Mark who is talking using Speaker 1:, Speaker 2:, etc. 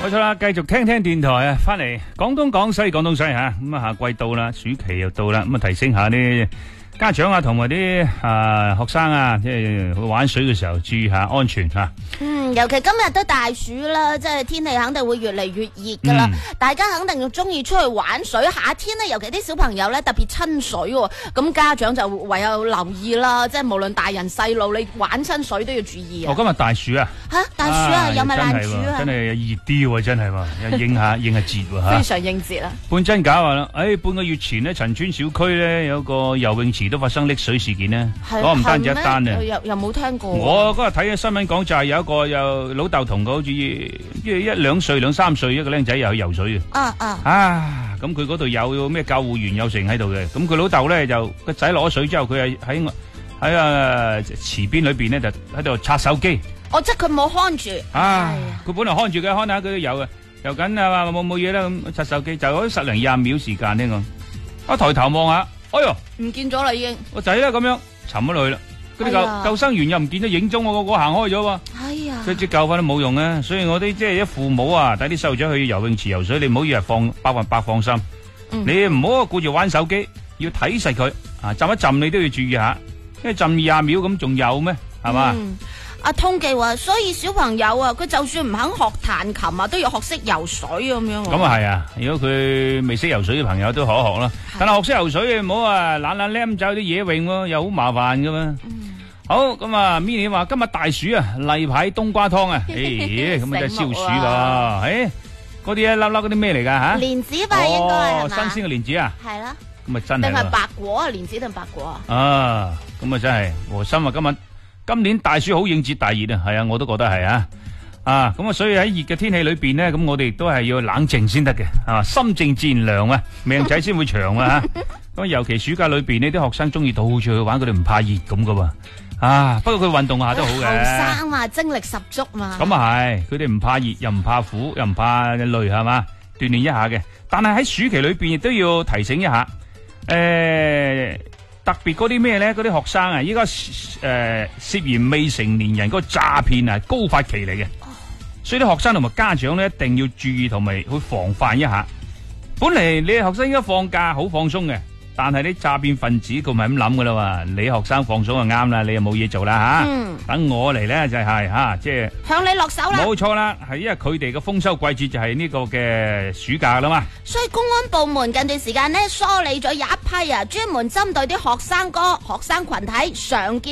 Speaker 1: 冇錯啦，繼續聽聽電台啊，翻嚟廣東廣西廣東西吓，咁啊夏季到啦，暑期又到啦，咁啊提醒下啲家長啊，同埋啲學生啊，即係去玩水嘅時候注意下安全吓。
Speaker 2: 尤其今日都大暑啦，即係天氣肯定會越嚟越熱噶啦，大家肯定中意出去玩水。夏天呢，尤其啲小朋友咧特別親水，咁家長就唯有留意啦，即係無論大人細路，你玩親水都要注意啊。
Speaker 1: 今日大暑啊！
Speaker 2: 吓大暑啊，有咪爛暑啊？
Speaker 1: 真係熱啲喎，真係喎，應下節喎吓。
Speaker 2: 非常應節啦。
Speaker 1: 半真假話啦，半個月前呢，陳村小區咧有個游泳池都發生溺水事件呢，唔單止一單啊，
Speaker 2: 又冇聽過。
Speaker 1: 我嗰日睇嘅新聞講就係有一個有老豆同佢好似1、2歲、2、3歲一個僆仔又去游水嘅。咁佢嗰度有咩救護員有成喺度嘅，咁佢老豆咧就個仔落咗水之後，佢係喺池邊裏邊咧就喺度刷手機。
Speaker 2: 即係佢冇看住。
Speaker 1: 佢本來看住嘅，看下佢都游嘅，游緊啊嘛，冇嘢啦，咁刷手機就嗰10零20秒時間呢個，抬頭望下，哎喲，
Speaker 2: 唔見咗啦已經。個
Speaker 1: 仔咧咁樣沉咗落去啦。嗰啲救生員又唔見咗影蹤，我行開咗喎。即係救翻都冇用啊！所以我啲即係啲父母啊，帶啲細路仔去游泳池游水，你唔好以為100%放心，你唔好顧住玩手機，要睇實佢啊！浸一浸你都要注意下，因為浸20秒咁仲有咩？係嘛？
Speaker 2: 阿通記話，所以小朋友啊，佢就算唔肯學彈琴啊，都要學識游水咁樣。
Speaker 1: 咁啊係啊！如果佢未識游水嘅朋友都可學啦。但係學識游水唔好懶叻咁走啲野泳喎，又好麻煩噶嘛。好咁啊 ，Mini 話今日大暑啊，例牌冬瓜湯啊，咁啊真係消暑喎。嗰啲一粒粒嗰啲咩嚟噶吓？蓮
Speaker 2: 子吧應該係嘛？
Speaker 1: 新鮮嘅蓮子啊？
Speaker 2: 係啦。
Speaker 1: 咁啊真係。
Speaker 2: 定係白果啊？蓮子定白果啊？
Speaker 1: 咁啊真係和心啊！今年大暑好應節大熱啊，係啊，我都覺得係啊。咁啊，所以喺熱嘅天氣裏邊呢，咁我哋都係要冷靜先得嘅，心靜自然涼啊，命仔先會長啊。咁尤其暑假裏邊呢，啲學生中意到處去玩，佢哋唔怕熱咁噶喎。不過佢運動下都好嘅。
Speaker 2: 後生嘛，精力十足嘛。
Speaker 1: 咁啊係，佢哋唔怕熱，又唔怕苦，又唔怕累，係嘛？鍛煉一下嘅。但係喺暑期裏邊亦都要提醒一下，特別嗰啲咩咧？嗰啲學生啊，依家涉嫌未成年人嗰個詐騙啊，高發期嚟嘅。所以啲學生同埋家長咧，一定要注意同埋去防範一下。本嚟你學生應該放假好放鬆嘅。但係啲詐騙分子佢咪咁諗噶啦嘛？你學生放鬆就啱啦，你又冇嘢做啦吓。等我嚟咧就係即係向你落手啦。冇錯啦，係因為佢哋嘅豐收季節就係呢個嘅暑假啦嘛。
Speaker 2: 所以公安部門近段時間呢，梳理咗有一批專門針對啲學生群體常見